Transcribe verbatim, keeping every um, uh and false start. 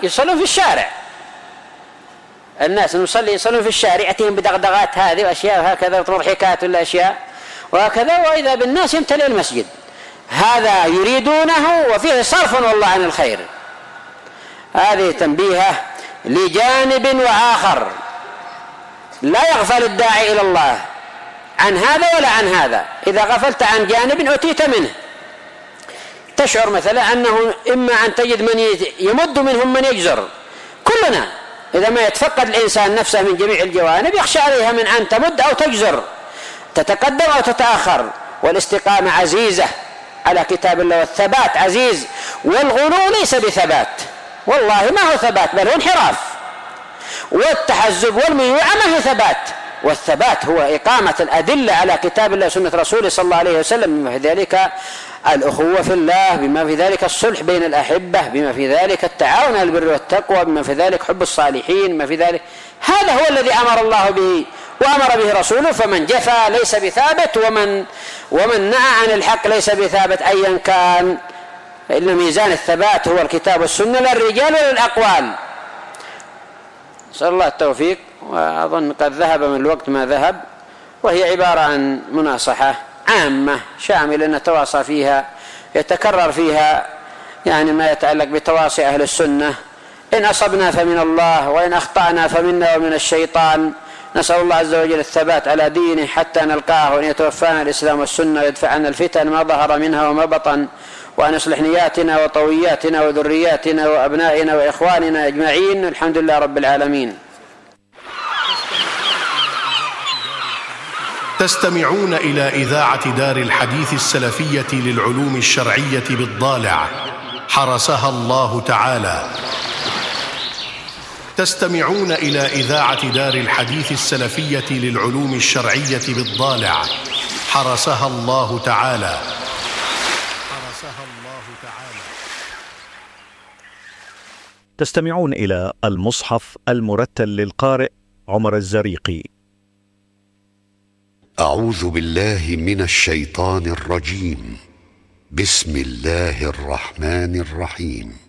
يصلون في الشارع، الناس المصلين يصلون في الشارع، يأتيهم بدغدغات هذه وأشياء وهكذا وتضحكات ولا أشياء وهكذا، وإذا بالناس يمتلئ المسجد. هذا يريدونه وفيه صرف والله عن الخير. هذه تنبيهة لجانب وآخر، لا يغفل الداعي إلى الله عن هذا ولا عن هذا. إذا غفلت عن جانب أتيت منه، تشعر مثلا أنه إما أن تجد من يمد منهم من يجزر. كلنا إذا ما يتفقد الإنسان نفسه من جميع الجوانب يخشى عليها من أن تمد أو تجزر، تتقدم أو تتأخر. والاستقامة عزيزة على كتاب الله، والثبات عزيز، والغلو ليس بثبات، والله ما هو ثبات بل هو انحراف. والتحزب والميوعة ما هي ثبات، والثبات هو إقامة الأدلة على كتاب الله وسنة رسوله صلى الله عليه وسلم، بما في ذلك الأخوة في الله، بما في ذلك الصلح بين الأحبة، بما في ذلك التعاون على البر والتقوى، بما في ذلك حب الصالحين، بما في ذلك هذا هو الذي أمر الله به وأمر به رسوله. فمن جفا ليس بثابت، ومن ومن نأى عن الحق ليس بثابت أيا كان. إن ميزان الثبات هو الكتاب والسنة، لا الرجال ولا الأقوال. نسأل الله التوفيق. وأظن قد ذهب من الوقت ما ذهب، وهي عبارة عن مناصحة عامة شاملة نتواصى فيها، يتكرر فيها يعني ما يتعلق بتواصي أهل السنة. إن أصبنا فمن الله، وإن أخطأنا فمنا ومن الشيطان. نسأل الله عز وجل الثبات على دينه حتى نلقاه، وأن يتوفانا الإسلام والسنة، ويدفع عنا الفتن ما ظهر منها وما بطن، وأن يصلح نياتنا وطوياتنا وذرياتنا وأبنائنا وإخواننا أجمعين. الحمد لله رب العالمين. تستمعون إلى إذاعة دار الحديث السلفية للعلوم الشرعية بالضالع، حرسها الله تعالى. تستمعون إلى إذاعة دار الحديث السلفية للعلوم الشرعية بالضالع، حرسها الله تعالى. حرسها الله تعالى. تستمعون إلى المصحف المرتل للقارئ عمر الزريقي. أعوذ بالله من الشيطان الرجيم. بسم الله الرحمن الرحيم.